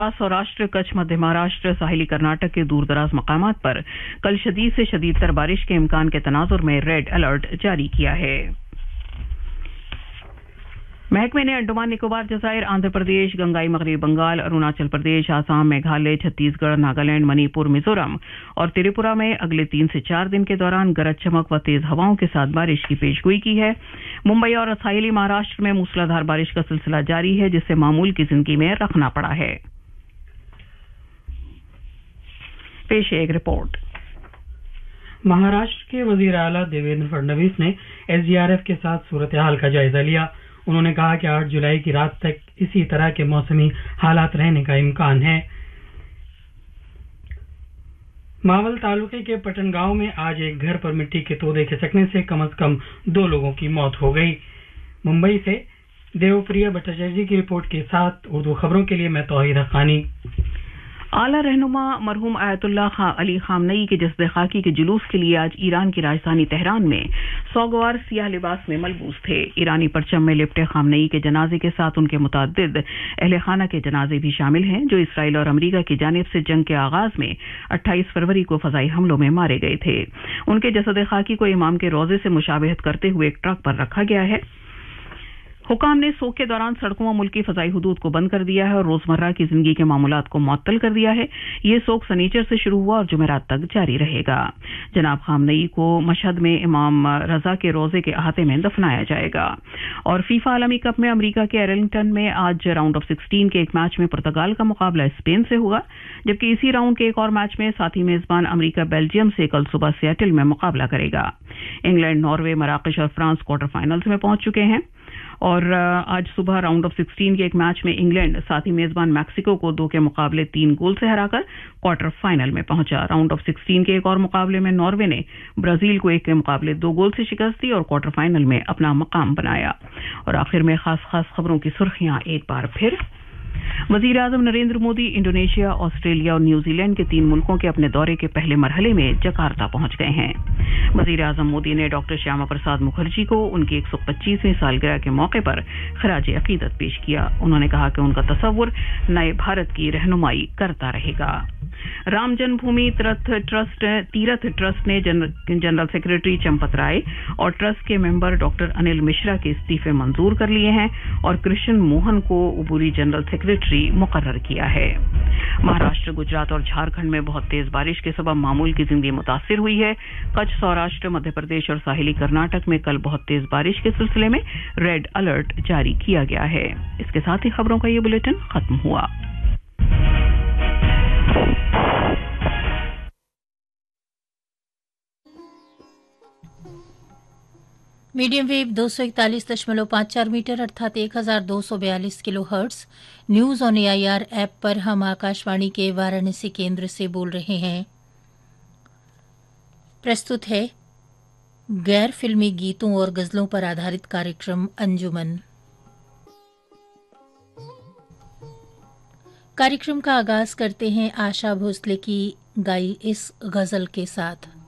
सौराष्ट्र, कच्छ, मध्य महाराष्ट्र, साहिली कर्नाटक के दूरदराज मकामात पर कल शदीद से शदीदतर बारिश के इम्कान के तनाजुर में रेड अलर्ट जारी किया है। महकमे ने अंडमान निकोबार जजायर, आंध्र प्रदेश, गंगाई मगरबी बंगाल, अरुणाचल प्रदेश, आसाम, मेघालय, छत्तीसगढ़, नागालैंड, मणिपुर, मिजोरम और त्रिपुरा में अगले 3 से 4 दिन के दौरान गरज चमक व तेज हवाओं के साथ बारिश की पेशगोई की है। मुंबई और साहिली महाराष्ट्र में मूसलाधार बारिश का सिलसिला जारी है, जिससे मामूल की जिंदगी में रखना पड़ा है। पेश है एक रिपोर्ट। महाराष्ट्र के वजीर आला देवेंद्र फडणवीस ने एसडीआरएफ के साथ सूरत हाल का जायजा लिया। उन्होंने कहा कि 8 जुलाई की रात तक इसी तरह के मौसमी हालात रहने का इम्कान है। मावल तालुके के पटन गांव में आज एक घर पर मिट्टी के तोदे खिसकने से कम से कम 2 लोगों की मौत हो गई। मुंबई से देवप्रिया भट्टाचार्य की रिपोर्ट के साथ उर्दू खबरों के लिए मैं तौहीद हक्कानी। आला रहनुमा मरहूम आयतुल्लाह अली खामनई के जस्द खाकी के जुलूस के लिए आज ईरान की राजधानी तेहरान में सौगवार सियाह लिबास में मलबूस थे। ईरानी परचम में लिपटे खामनई के जनाजे के साथ उनके मुतअद्दिद अहले खाना के जनाजे भी शामिल हैं, जो इसराइल और अमरीका की जानिब से जंग के आगाज में 28 फरवरी को फजाई हमलों में मारे गए थे। उनके जसद खाकी को इमाम के रोजे से मुशाबहत करते हुए एक ट्रक पर रखा गया है। हुकाम ने सोग के दौरान सड़कों व मुल्की फजाई हुदूद को बंद कर दिया है और रोजमर्रा की जिंदगी के मामूलात को मुअत्तल कर दिया है। ये सोग सनीचर से शुरू हुआ और जुमेरात तक जारी रहेगा। जनाब खामनई को मशहद में इमाम रजा के रोजे के अहाते में दफनाया जाएगा। और फीफा आलमी कप में अमरीका के एरलिंगटन में आज राउंड ऑफ 16 के एक मैच में पुर्तगाल का मुकाबला स्पेन से होगा, जबकि इसी राउंड के एक और मैच में साथी मेजबान अमरीका बेल्जियम से कल सुबह सियाटल में मुकाबला करेगा। इंग्लैंड, नॉर्वे, मराकश और फ्रांस क्वार्टर फाइनल्स में पहुंच चुके हैं। और आज सुबह राउंड ऑफ 16 के एक मैच में इंग्लैंड साथी मेजबान मैक्सिको को 2 के मुकाबले 3 गोल से हराकर क्वार्टर फाइनल में पहुंचा। राउंड ऑफ 16 के एक और मुकाबले में नॉर्वे ने ब्राजील को 1 के मुकाबले 2 गोल से शिकस्त दी और क्वार्टर फाइनल में अपना मकाम बनाया। और आखिर में खास खबरों की सुर्खियां एक बार फिर। वजीर आजम नरेंद्र मोदी इंडोनेशिया, ऑस्ट्रेलिया और न्यूजीलैंड के 3 मुल्कों के अपने दौरे के पहले मरहले में जकार्ता पहुंच गए हैं। वजीर आजम मोदी ने डॉक्टर श्यामा प्रसाद मुखर्जी को उनकी 125वीं सालगिरह के मौके पर खराज अकीदत पेश किया। उन्होंने कहा कि उनका तसव्वुर नए भारत की रहनुमाई करता रहेगा। राम जन्मभूमि तीरथ ट्रस्ट ने जनरल सेक्रेटरी चंपत राय और ट्रस्ट के मेंबर डॉक्टर अनिल मिश्रा के इस्तीफे मंजूर कर लिए हैं और कृष्ण मोहन को उबूरी जनरल सेक्रेटरी मुकर्रर किया है। महाराष्ट्र, गुजरात और झारखंड में बहुत तेज बारिश के सबब मामूल की जिंदगी मुतासिर हुई है। कच्छ, सौराष्ट्र, मध्य प्रदेश और साहिली कर्नाटक में कल बहुत तेज बारिश के सिलसिले में रेड अलर्ट जारी किया गया है। इसके साथ ही खबरों का ये बुलेटिन खत्म हुआ। मीडियम वेव 241.54 मीटर अर्थात 1242 kilo hertz news on AIR app पर हम आकाशवाणी के वाराणसी केंद्र से बोल रहे हैं। प्रस्तुत है गैर फिल्मी गीतों और गजलों पर आधारित कार्यक्रम अंजुमन। कार्यक्रम का आगाज करते हैं आशा भोसले की गाई इस गजल के साथ।